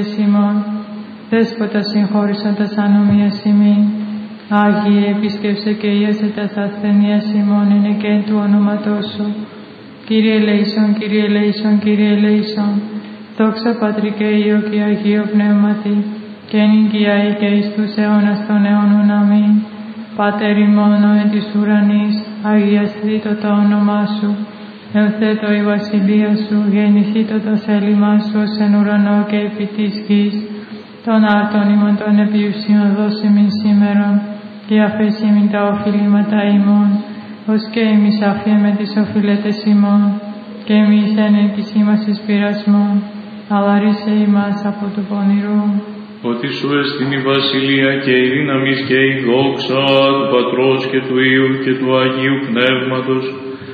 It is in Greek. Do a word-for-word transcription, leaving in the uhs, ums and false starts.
Σιμών, Δέσποτα συγχώρησαντας ανομίας ημίν, Άγιε επίσκεψε και ίασε τας ασθενείας ημών είναι και του ονόματός σου. Κύριε ελέησον, Κύριε ελέησον, Κύριε ελέησον, δόξα Πατρί και Υιό και Αγίο Πνεύματι, και νυν και αεί και εις τους αιώνας των αιώνων. Αμήν. Πάτερ ημών εν της ουρανής, αγιαστήτω το όνομά σου, ελθέτω η βασιλεία σου, γεννηθήτω το θέλημά σου ως εν ουρανό και επί της γης. Των άρτων ημών των επιουσίων δώσε μην σήμερα, και αφέσει μην τα οφειλήματα ημών, ως και εμείς αφιέμε τις οφειλέτες ημών, και εμείς εν της ημάς εις πειρασμών, αλλά ρίσε ημάς από του πονηρού. Ότι σου εστιν η βασιλεία και η δύναμις και η δόξα του Πατρός και του Υιού και του Αγίου Πνεύματος,